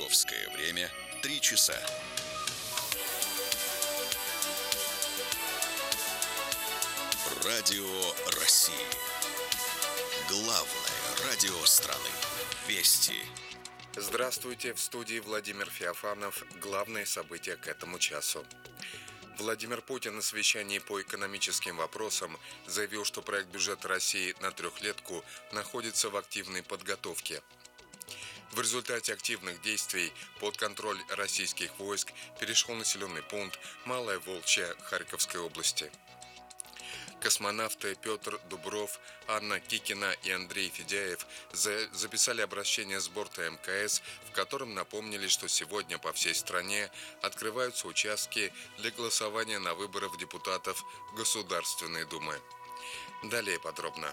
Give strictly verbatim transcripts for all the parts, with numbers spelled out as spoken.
Московское время три часа. Радио России. Главное радио страны. Вести. Здравствуйте, в студии Владимир Феофанов. Главные события к этому часу. Владимир Путин на совещании по экономическим вопросам заявил, что проект бюджета России на трехлетку находится в активной подготовке. В результате активных действий под контроль российских войск перешел населенный пункт Малая Волчья Харьковской области. Космонавты Петр Дубров, Анна Кикина и Андрей Федяев записали обращение с борта эм ка эс, в котором напомнили, что сегодня по всей стране открываются участки для голосования на выборах депутатов Государственной Думы. Далее подробно.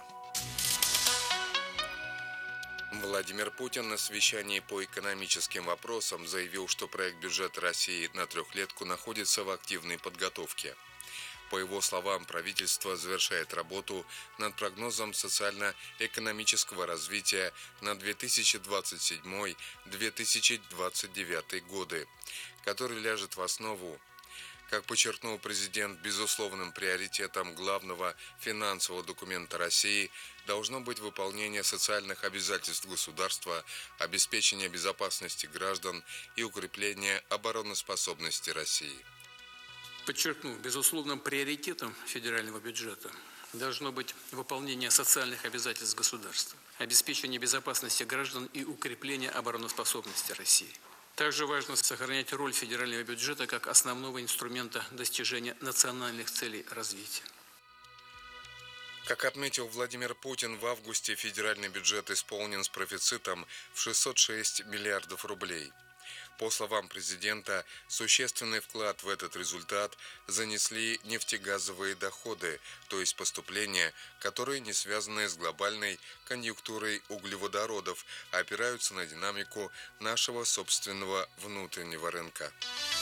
Владимир Путин на совещании по экономическим вопросам заявил, что проект бюджета России на трехлетку находится в активной подготовке. По его словам, правительство завершает работу над прогнозом социально-экономического развития на две тысячи двадцать седьмой — две тысячи двадцать девятый годы, который ляжет в основу. Как подчеркнул президент, безусловным приоритетом главного финансового документа России должно быть выполнение социальных обязательств государства, обеспечение безопасности граждан и укрепление обороноспособности России. Подчеркну, безусловным приоритетом федерального бюджета должно быть выполнение социальных обязательств государства, обеспечение безопасности граждан и укрепление обороноспособности России. Также важно сохранять роль федерального бюджета как основного инструмента достижения национальных целей развития. Как отметил Владимир Путин, в августе федеральный бюджет исполнен с профицитом в шестьсот шесть миллиардов рублей. По словам президента, существенный вклад в этот результат занесли нефтегазовые доходы, то есть поступления, которые не связаны с глобальной конъюнктурой углеводородов, а опираются на динамику нашего собственного внутреннего рынка.